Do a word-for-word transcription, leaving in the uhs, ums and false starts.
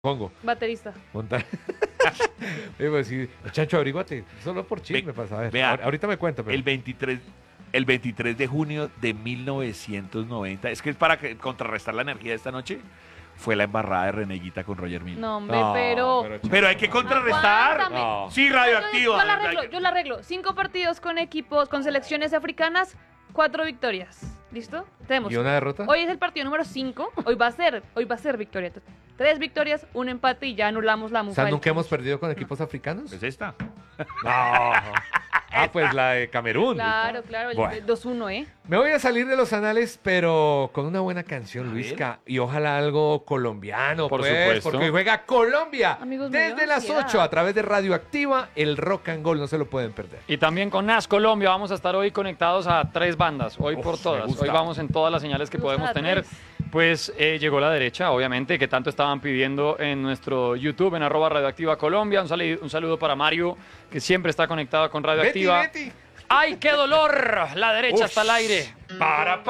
Congo. Baterista. Monta... Digo, sí, Chancho, averíguate. Solo por chisme Ve- pasa. A ver, vea, ahor- ahorita me cuenta. Pero... El veintitrés, el veintitrés de junio de mil novecientos noventa, es que es para que, contrarrestar la energía de esta noche, fue la embarrada de Reneguita con Roger Miller. No, hombre, No, pero... pero, Pero hay que contrarrestar. Aguántame. No. Sí, Yo, radioactiva. yo la arreglo, yo la arreglo. Cinco partidos con equipos, con selecciones africanas, cuatro victorias. ¿Listo? Tenemos. ¿Y una derrota? Hoy es el partido número cinco. Hoy va a ser, hoy va a ser victoria. Tres victorias, un empate y ya anulamos la O mufa. sea, del ¿nunca hemos Chelsea. perdido con equipos africanos? Es esta. No. Ah, pues la de Camerún. Claro, claro, el Bueno. dos uno, ¿eh? Me voy a salir de los anales, pero con una buena canción, A Luisca. Y ojalá algo colombiano, Por pues, supuesto. porque hoy juega Colombia. Amigos, me desde dio las ansiedad. ocho a través de Radioactiva, el Rock and Gold, no se lo pueden perder. Y también con Nas Colombia vamos a estar hoy conectados a tres bandas, hoy Uf, por me todas. gusta. Hoy vamos en todas las señales que Me gusta podemos la tener. tres. Pues eh, llegó la derecha, obviamente, que tanto estaban pidiendo en nuestro YouTube, en arroba Radioactiva Colombia. Un saludo, un saludo para Mario, que siempre está conectado con Radioactiva. Betty, Betty. ¡Ay, qué dolor! La derecha Uf. está al aire. Para,